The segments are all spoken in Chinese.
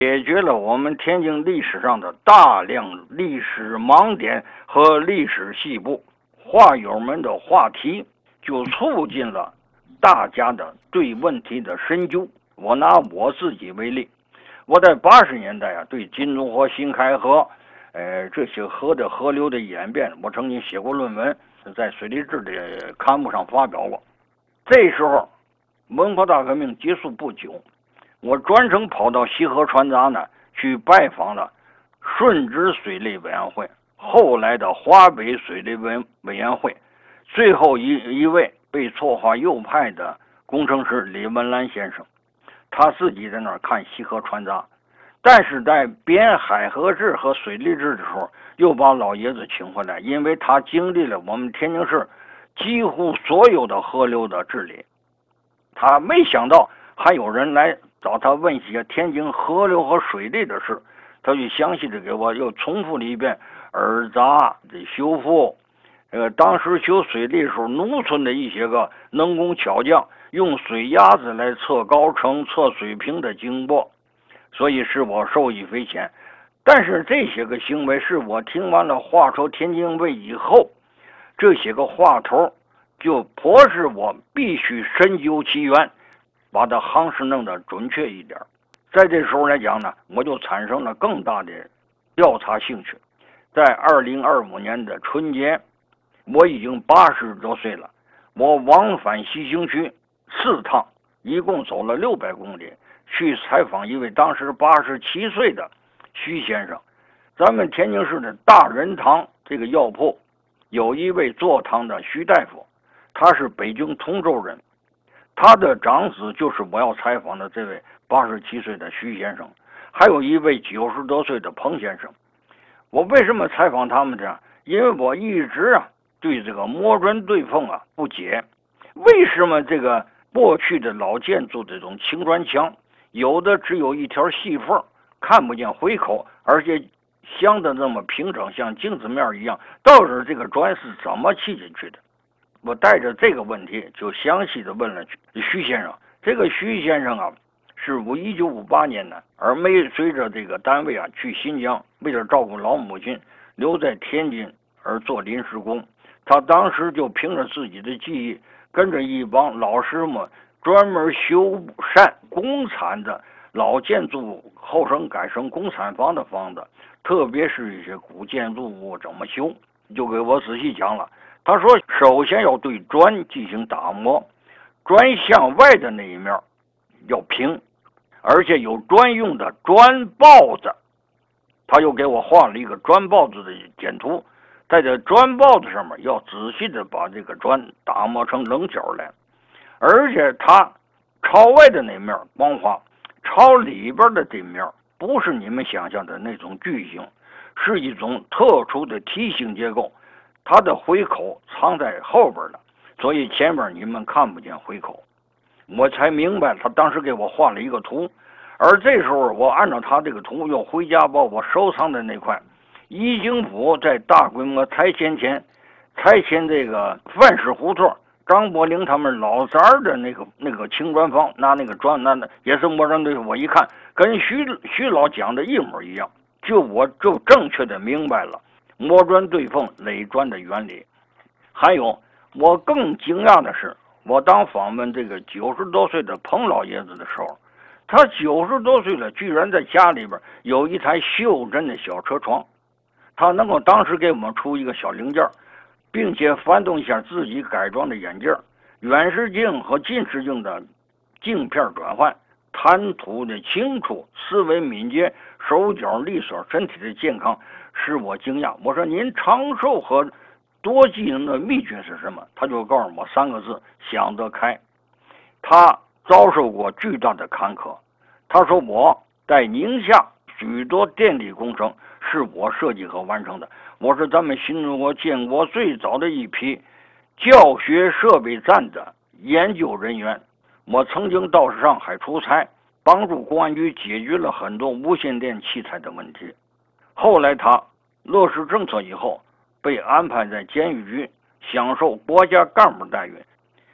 解决了我们天津历史上的大量历史盲点和历史细部，话友们的话题就促进了大家的对问题的深究。我拿我自己为例，我在80年代对金钟河、新开河，这些河的河流的演变，我曾经写过论文，在水利志的刊物上发表过。这时候，文化大革命结束不久，我专程跑到西河船闸呢，去拜访了顺直水利委员会，后来的华北水利委员会，最后一位被绰号右派的工程师李文澜先生，他自己在那儿看西河船闸，但是在编海河志和水利志的时候，又把老爷子请回来，因为他经历了我们天津市几乎所有的河流的治理，他没想到还有人来找他问一些天津河流和水利的事，他就详细的给我又重复了一遍二闸的修复，当时修水利的时候，农村的一些个能工巧匠用水鸭子来测高程、测水平的经过，所以使我受益匪浅。但是这些个行为是我听完了话说天津卫以后，这些个话头就迫使我必须深究其源，把它行事弄得准确一点。在这时候来讲呢，我就产生了更大的调查兴趣。在2025年的春节，我已经80多岁了，我往返西兴区4趟，一共走了600公里，去采访一位当时87岁的徐先生。咱们天津市的大仁堂这个药铺有一位坐堂的徐大夫，他是北京通州人，他的长子就是我要采访的这位87岁的徐先生，还有一位90多岁的彭先生。我为什么采访他们呢？因为我一直对这个摸砖对缝不解，为什么这个过去的老建筑这种青砖墙，有的只有一条细缝，看不见回口，而且镶的那么平整，像镜子面一样，到底这个砖是怎么砌进去的？我带着这个问题就详细的问了徐先生。这个徐先生是1958年的，而没随着这个单位去新疆，为了照顾老母亲，留在天津而做临时工。他当时就凭着自己的技艺，跟着一帮老师们专门修缮公产的老建筑后生改成公产房的房子，特别是一些古建筑物怎么修，就给我仔细讲了。他说首先要对砖进行打磨，砖向外的那一面要平，而且有专用的砖刨子。他又给我画了一个砖刨子的简图，在这砖刨子上面要仔细的把这个砖打磨成棱角来，而且它朝外的那面光滑，朝里边的这面不是你们想象的那种矩形，是一种特殊的梯形结构，它的回口藏在后边了，所以前面你们看不见回口。我才明白他当时给我画了一个图，而这时候我按照他这个图又回家把我收藏的那块宜兴府在大规模拆迁这个范氏胡同张伯苓他们老宅的那个青砖房，拿那个砖那也是摸砖对，我一看跟徐老讲的一模一样，我就正确的明白了摸砖对缝垒砖的原理。还有我更惊讶的是，我当访问这个90多岁的彭老爷子的时候，他90多岁了，居然在家里边有一台袖珍的小车床，他能够当时给我们出一个小零件，并且翻动一下自己改装的眼镜，远视镜和近视镜的镜片转换，谈吐的清楚，思维敏捷，手脚利索，身体的健康，使我惊讶。我说您长寿和多技能的秘诀是什么？他就告诉我3个字：想得开。他遭受过巨大的坎坷，他说我在宁夏许多电力工程是我设计和完成的，我是咱们新中国建国最早的一批教学设备站的研究人员。我曾经到上海出差，帮助公安局解决了很多无线电器材的问题。后来他落实政策以后，被安排在监狱局享受国家干部待遇。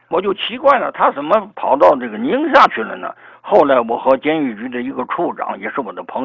我就奇怪了，他怎么跑到这个宁夏去了呢？后来我和监狱局的一个处长，也是我的朋友。